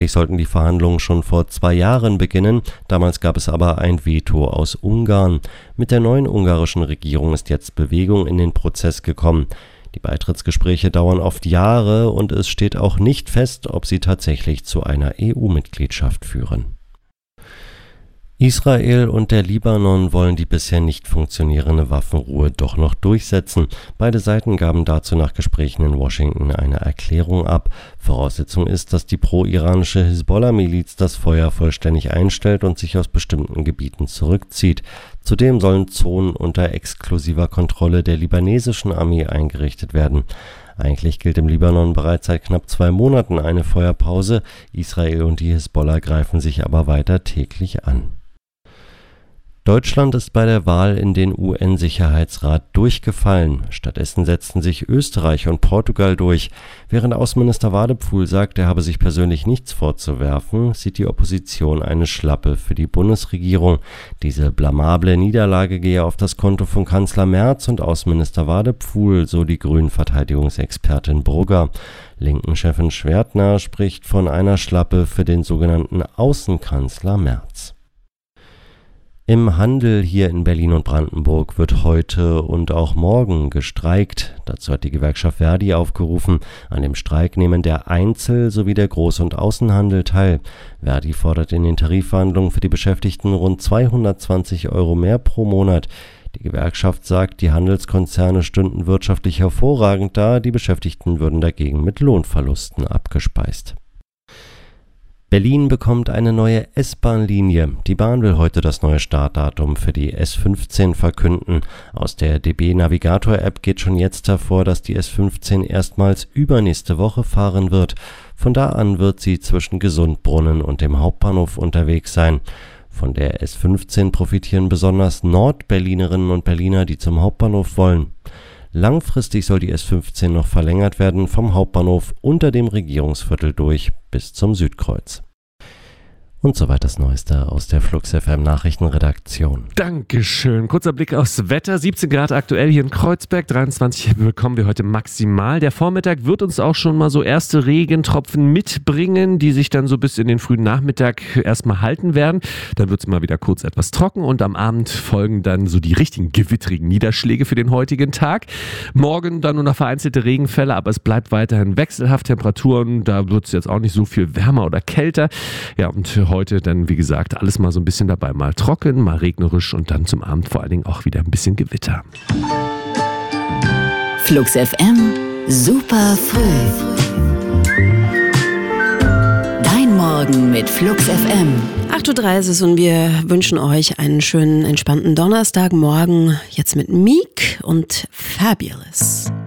Sollten die Verhandlungen schon vor 2 Jahren beginnen. Damals gab es aber ein Veto aus Ungarn. Mit der neuen ungarischen Regierung ist jetzt Bewegung in den Prozess gekommen. Die Beitrittsgespräche dauern oft Jahre und es steht auch nicht fest, ob sie tatsächlich zu einer EU-Mitgliedschaft führen. Israel und der Libanon wollen die bisher nicht funktionierende Waffenruhe doch noch durchsetzen. Beide Seiten gaben dazu nach Gesprächen in Washington eine Erklärung ab. Voraussetzung ist, dass die pro-iranische Hisbollah-Miliz das Feuer vollständig einstellt und sich aus bestimmten Gebieten zurückzieht. Zudem sollen Zonen unter exklusiver Kontrolle der libanesischen Armee eingerichtet werden. Eigentlich gilt im Libanon bereits seit knapp 2 Monaten eine Feuerpause. Israel und die Hisbollah greifen sich aber weiter täglich an. Deutschland ist bei der Wahl in den UN-Sicherheitsrat durchgefallen. Stattdessen setzten sich Österreich und Portugal durch. Während Außenminister Wadepfuhl sagt, er habe sich persönlich nichts vorzuwerfen, sieht die Opposition eine Schlappe für die Bundesregierung. Diese blamable Niederlage gehe auf das Konto von Kanzler Merz und Außenminister Wadepfuhl, so die Grünen-Verteidigungsexpertin Brugger. Linken-Chefin Schwertner spricht von einer Schlappe für den sogenannten Außenkanzler Merz. Im Handel hier in Berlin und Brandenburg wird heute und auch morgen gestreikt. Dazu hat die Gewerkschaft Verdi aufgerufen. An dem Streik nehmen der Einzel- sowie der Groß- und Außenhandel teil. Verdi fordert in den Tarifverhandlungen für die Beschäftigten rund 220 € mehr pro Monat. Die Gewerkschaft sagt, die Handelskonzerne stünden wirtschaftlich hervorragend da, die Beschäftigten würden dagegen mit Lohnverlusten abgespeist. Berlin bekommt eine neue S-Bahn-Linie. Die Bahn will heute das neue Startdatum für die S15 verkünden. Aus der DB Navigator-App geht schon jetzt hervor, dass die S15 erstmals übernächste Woche fahren wird. Von da an wird sie zwischen Gesundbrunnen und dem Hauptbahnhof unterwegs sein. Von der S15 profitieren besonders Nordberlinerinnen und Berliner, die zum Hauptbahnhof wollen. Langfristig soll die S15 noch verlängert werden vom Hauptbahnhof unter dem Regierungsviertel durch bis zum Südkreuz. Und soweit das Neueste aus der Flux FM Nachrichtenredaktion. Dankeschön. Kurzer Blick aufs Wetter. 17 Grad aktuell hier in Kreuzberg, 23 bekommen wir heute maximal. Der Vormittag wird uns auch schon mal so erste Regentropfen mitbringen, die sich dann so bis in den frühen Nachmittag erstmal halten werden. Dann wird es mal wieder kurz etwas trocken und am Abend folgen dann so die richtigen gewittrigen Niederschläge für den heutigen Tag. Morgen dann nur noch vereinzelte Regenfälle, aber es bleibt weiterhin wechselhaft. Temperaturen, da wird es jetzt auch nicht so viel wärmer oder kälter. Ja, und heute dann, wie gesagt, alles mal so ein bisschen dabei. Mal trocken, mal regnerisch und dann zum Abend vor allen Dingen auch wieder ein bisschen Gewitter. Flux FM, super früh. Dein Morgen mit Flux FM. 8:30 Uhr und wir wünschen euch einen schönen, entspannten Donnerstagmorgen. Jetzt mit Meek und Fabulous.